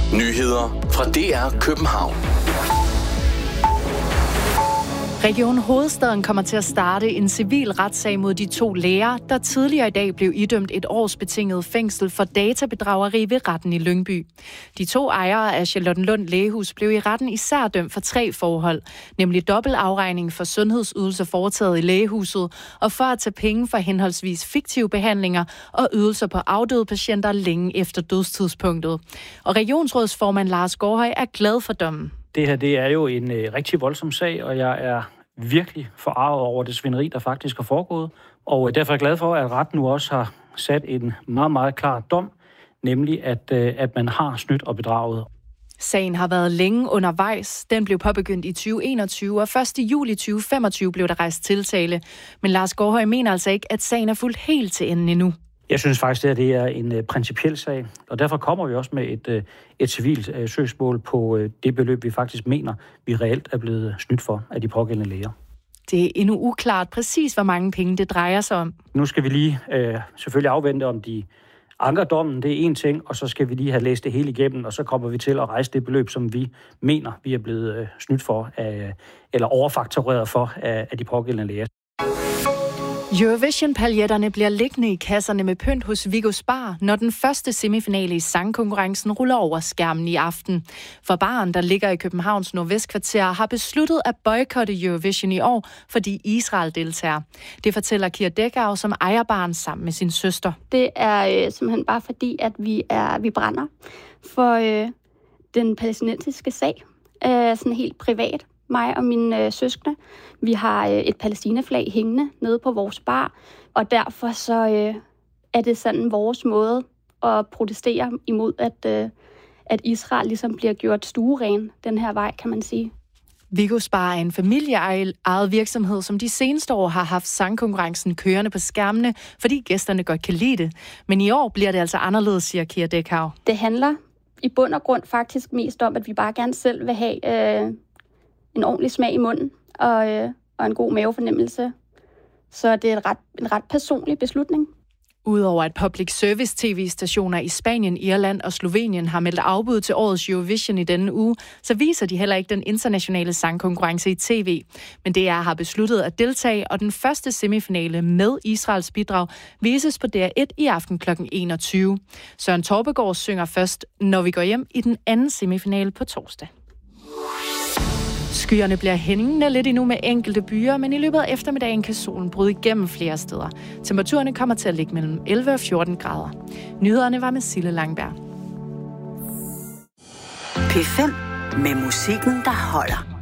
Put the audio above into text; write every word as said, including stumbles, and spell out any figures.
Nyheder fra D R København. Region Hovedstaden kommer til at starte en civil retssag mod de to læger, der tidligere i dag blev idømt et års betinget fængsel for databedrageri ved retten i Lyngby. De to ejere af Charlottenlund Lægehus blev i retten især dømt for tre forhold, nemlig dobbeltafregning for sundhedsydelser foretaget i lægehuset og for at tage penge for henholdsvis fiktive behandlinger og ydelser på afdøde patienter længe efter dødstidspunktet. Og regionsrådsformand Lars Gårdhøj er glad for dommen. Det her det er jo en øh, rigtig voldsom sag, og jeg er virkelig forarvet over det svineri, der faktisk er foregået. Og øh, derfor er jeg glad for, at retten nu også har sat en meget, meget klar dom, nemlig at, øh, at man har snydt og bedraget. Sagen har været længe undervejs. Den blev påbegyndt i tyve enogtyve, og først i juli tyve femogtyve blev der rejst tiltale. Men Lars Gårdhøj mener altså ikke, at sagen er fuldt helt til enden endnu. Jeg synes faktisk, at det er en uh, principiel sag, og derfor kommer vi også med et, uh, et civilt uh, søgsmål på uh, det beløb, vi faktisk mener, vi reelt er blevet snydt for af de pågældende læger. Det er endnu uklart præcis, hvor mange penge det drejer sig om. Nu skal vi lige uh, selvfølgelig afvente, om de anker dommen, det er en ting, og så skal vi lige have læst det hele igennem, og så kommer vi til at rejse det beløb, som vi mener, vi er blevet uh, snydt for, af, eller overfaktureret for af, af de pågældende læger. Eurovision-paljetterne bliver liggende i kasserne med pynt hos Viggo Spar, når den første semifinale i sangkonkurrencen ruller over skærmen i aften. For baren, der ligger i Københavns Nordvestkvarter, har besluttet at boykotte Eurovision i år, fordi Israel deltager. Det fortæller Kira Dækgaard, som ejer baren sammen med sin søster. Det er øh, simpelthen bare fordi, at vi, er, vi brænder for øh, den palæstinensiske sag, øh, sådan helt privat. Mig og mine øh, søskende. Vi har øh, et Palæstina-flag hængende nede på vores bar, og derfor så øh, er det sådan vores måde at protestere imod, at, øh, at Israel ligesom bliver gjort stueren den her vej, kan man sige. Viggo Spar er en familieejet virksomhed, som de seneste år har haft sangkonkurrencen kørende på skærmene, fordi gæsterne godt kan lide det. Men i år bliver det altså anderledes, siger Kira Dækgaard. Det handler i bund og grund faktisk mest om, at vi bare gerne selv vil have øh, en ordentlig smag i munden og, øh, og en god mavefornemmelse. Så det er en ret, en ret personlig beslutning. Udover at public service tv-stationer i Spanien, Irland og Slovenien har meldt afbud til årets Eurovision i denne uge, så viser de heller ikke den internationale sangkonkurrence i tv. Men D R har besluttet at deltage, og den første semifinale med Israels bidrag vises på D R et i aften klokken enogtyve. Søren Torpegaard synger først Når vi går hjem i den anden semifinale på torsdag. Skyerne bliver hængende lidt endnu med enkelte byer, men i løbet af eftermiddagen kan solen bryde igennem flere steder. Temperaturerne kommer til at ligge mellem elleve og fjorten grader. Nyhederne var med Sille Langberg. P fem med musikken, der holder.